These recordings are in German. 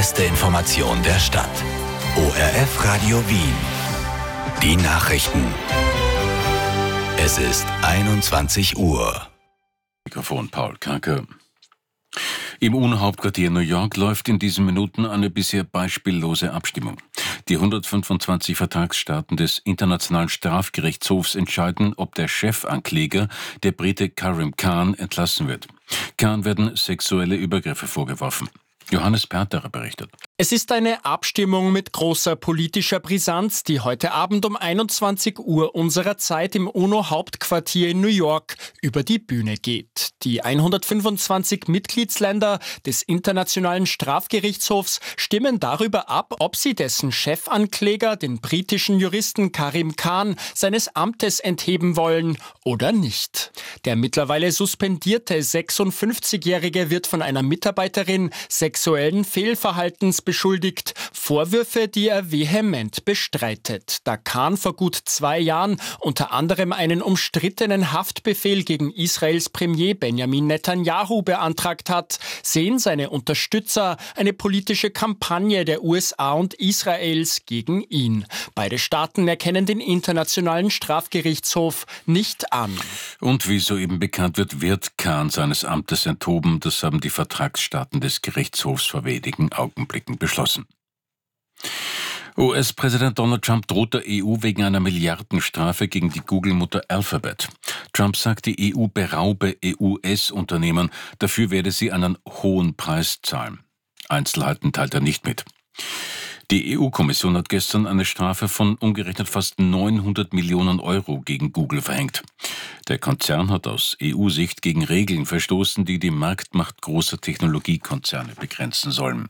beste Information der Stadt. ORF Radio Wien. Die Nachrichten. Es ist 21 Uhr. Mikrofon Paul Kranke. Im UNO-Hauptquartier New York läuft in diesen Minuten eine bisher beispiellose Abstimmung. Die 125 Vertragsstaaten des Internationalen Strafgerichtshofs entscheiden, ob der Chefankläger, der Brite Karim Khan, entlassen wird. Khan werden sexuelle Übergriffe vorgeworfen. Johannes Perterer berichtet. Es ist eine Abstimmung mit großer politischer Brisanz, die heute Abend um 21 Uhr unserer Zeit im UNO-Hauptquartier in New York über die Bühne geht. Die 125 Mitgliedsländer des Internationalen Strafgerichtshofs stimmen darüber ab, ob sie dessen Chefankläger, den britischen Juristen Karim Khan, seines Amtes entheben wollen oder nicht. Der mittlerweile suspendierte 56-Jährige wird von einer Mitarbeiterin sexuellen Fehlverhaltens beschuldigt, Vorwürfe, die er vehement bestreitet. Da Khan vor gut 2 Jahren unter anderem einen umstrittenen Haftbefehl gegen Israels Premier Benjamin Netanyahu beantragt hat, sehen seine Unterstützer eine politische Kampagne der USA und Israels gegen ihn. Beide Staaten erkennen den Internationalen Strafgerichtshof nicht an. Und wie soeben bekannt wird Khan seines Amtes enthoben. Das haben die Vertragsstaaten des Gerichtshofs vor wenigen Augenblicken beschlossen. US-Präsident Donald Trump droht der EU wegen einer Milliardenstrafe gegen die Google-Mutter Alphabet. Trump sagt, die EU beraube US-Unternehmen, dafür werde sie einen hohen Preis zahlen. Einzelheiten teilt er nicht mit. Die EU-Kommission hat gestern eine Strafe von umgerechnet fast 900 Millionen Euro gegen Google verhängt. Der Konzern hat aus EU-Sicht gegen Regeln verstoßen, die die Marktmacht großer Technologiekonzerne begrenzen sollen.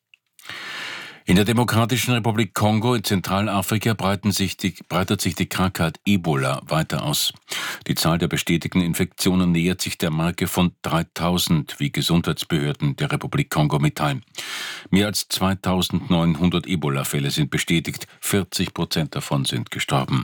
In der Demokratischen Republik Kongo in Zentralafrika breitet sich die Krankheit Ebola weiter aus. Die Zahl der bestätigten Infektionen nähert sich der Marke von 3000, wie Gesundheitsbehörden der Republik Kongo mitteilen. Mehr als 2900 Ebola-Fälle sind bestätigt, 40% davon sind gestorben.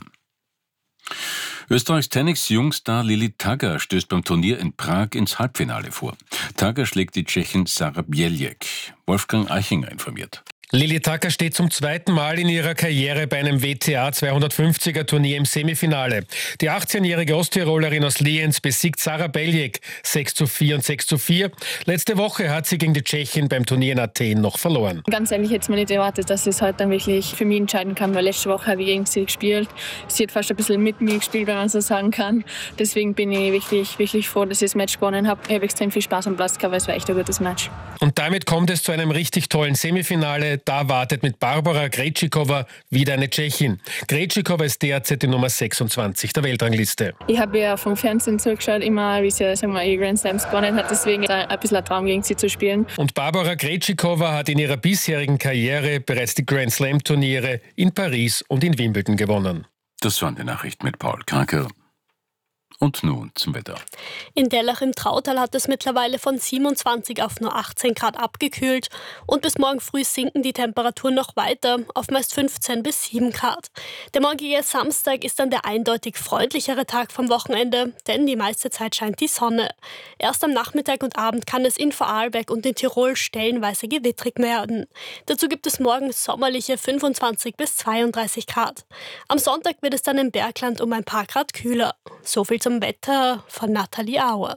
Österreichs Tennis-Jungstar Lili Tagger stößt beim Turnier in Prag ins Halbfinale vor. Tagger schlägt die Tschechin Sara Bieljek. Wolfgang Eichinger informiert. Lili Tagger steht zum 2. Mal in ihrer Karriere bei einem WTA 250er Turnier im Semifinale. Die 18-jährige Osttirolerin aus Lienz besiegt Sara Bieljek 6:4 und 6:4. Letzte Woche hat sie gegen die Tschechin beim Turnier in Athen noch verloren. Ganz ehrlich, hätte ich mir nicht erwartet, dass es heute dann wirklich für mich entscheiden kann, weil letzte Woche habe ich gegen sie gespielt. Sie hat fast ein bisschen mit mir gespielt, wenn man so sagen kann. Deswegen bin ich wirklich froh, dass ich das Match gewonnen habe. Ich habe extrem viel Spaß am Platz gehabt, weil es war echt ein gutes Match. Und damit kommt es zu einem richtig tollen Semifinale. Da wartet mit Barbara Krejcikova wieder eine Tschechin. Krejcikova ist derzeit die Nummer 26 der Weltrangliste. Ich habe ja vom Fernsehen zugeschaut, immer wie sie ihre Grand Slams gewonnen hat. Deswegen ein bisschen ein Traum, gegen sie zu spielen. Und Barbara Krejcikova hat in ihrer bisherigen Karriere bereits die Grand Slam Turniere in Paris und in Wimbledon gewonnen. Das waren die Nachrichten mit Paul Kranke. Und nun zum Wetter. In Dellach im Trautal hat es mittlerweile von 27 auf nur 18 Grad abgekühlt und bis morgen früh sinken die Temperaturen noch weiter auf meist 15 bis 7 Grad. Der morgige Samstag ist dann der eindeutig freundlichere Tag vom Wochenende, denn die meiste Zeit scheint die Sonne. Erst am Nachmittag und Abend kann es in Vorarlberg und in Tirol stellenweise gewittrig werden. Dazu gibt es morgen sommerliche 25 bis 32 Grad. Am Sonntag wird es dann im Bergland um ein paar Grad kühler. So viel zum Wetter von Nathalie Auer.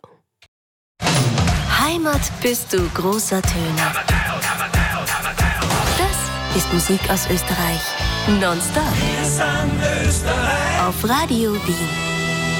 Heimat bist du großer Töne. Das ist Musik aus Österreich. Nonstop. Auf Radio Wien.